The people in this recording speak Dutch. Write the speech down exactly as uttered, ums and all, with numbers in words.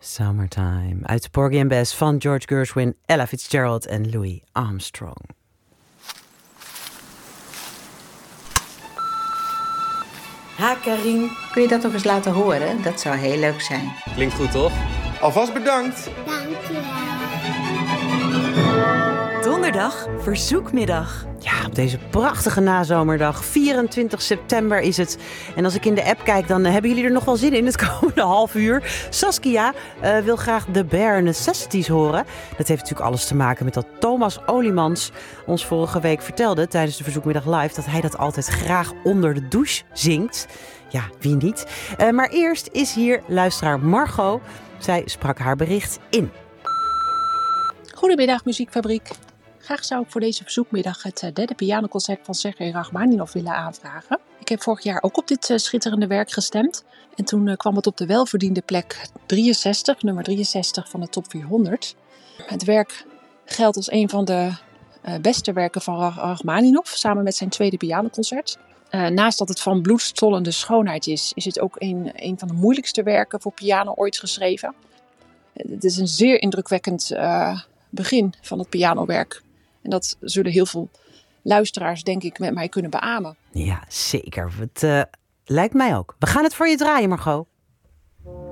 Summertime. Uit Porgy and Bess van George Gershwin, Ella Fitzgerald en Louis Armstrong. Ha, Karin. Kun je dat nog eens laten horen? Dat zou heel leuk zijn. Klinkt goed, toch? Alvast bedankt. Dankjewel. Donderdag, verzoekmiddag. Ja, op deze prachtige nazomerdag, vierentwintig september is het. En als ik in de app kijk, dan uh, hebben jullie er nog wel zin in het komende half uur. Saskia uh, wil graag The Bare Necessities horen. Dat heeft natuurlijk alles te maken met dat Thomas Oliemans ons vorige week vertelde tijdens de Verzoekmiddag Live dat hij dat altijd graag onder de douche zingt. Ja, wie niet? Uh, maar eerst is hier luisteraar Margot. Zij sprak haar bericht in. Goedemiddag Muziekfabriek. Graag zou ik voor deze verzoekmiddag het uh, derde pianoconcert van Sergej Rachmaninov willen aanvragen. Ik heb vorig jaar ook op dit uh, schitterende werk gestemd. En toen uh, kwam het op de welverdiende plek drieënzestig, nummer drieënzestig van de top vierhonderd. Het werk geldt als een van de uh, beste werken van Rach- Rachmaninov, samen met zijn tweede pianoconcert. Uh, naast dat het van bloedstollende schoonheid is, is het ook een, een van de moeilijkste werken voor piano ooit geschreven. Het is een zeer indrukwekkend uh, begin van het pianowerk. En dat zullen heel veel luisteraars, denk ik, met mij kunnen beamen. Ja, zeker. Het uh, lijkt mij ook. We gaan het voor je draaien, Margot.